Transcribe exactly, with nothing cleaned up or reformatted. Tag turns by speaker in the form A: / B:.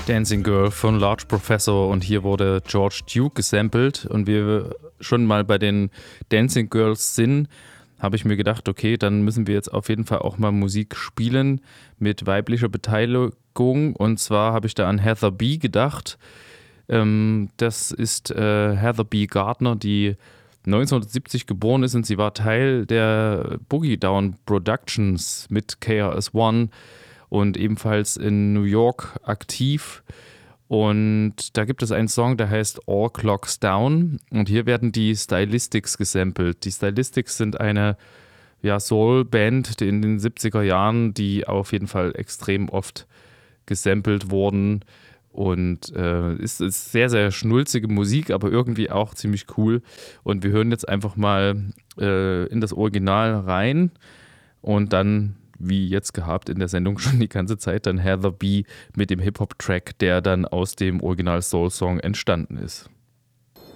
A: Dancing Girl von Large Professor und hier wurde George Duke gesampelt und wir schon mal bei den Dancing Girls sind, habe ich mir gedacht, okay, dann müssen wir jetzt auf jeden Fall auch mal Musik spielen mit weiblicher Beteiligung und zwar habe ich da an Heather B. gedacht. Ähm, das ist äh, Heather B. Gardner, die neunzehnhundertsiebzig geboren ist und sie war Teil der Boogie Down Productions mit K R S One und ebenfalls in New York aktiv. Und da gibt es einen Song, der heißt All Clocks Down. Und hier werden die Stylistics gesampelt. Die Stylistics sind eine ja, Soul-Band in den siebziger Jahren, die auf jeden Fall extrem oft gesampelt wurden. Und äh, ist, ist sehr, sehr schnulzige Musik, aber irgendwie auch ziemlich cool. Und wir hören jetzt einfach mal äh, in das Original rein und dann, wie jetzt gehabt in der Sendung schon die ganze Zeit, dann Heather B. mit dem Hip-Hop-Track, der dann aus dem Original-Soul-Song entstanden ist.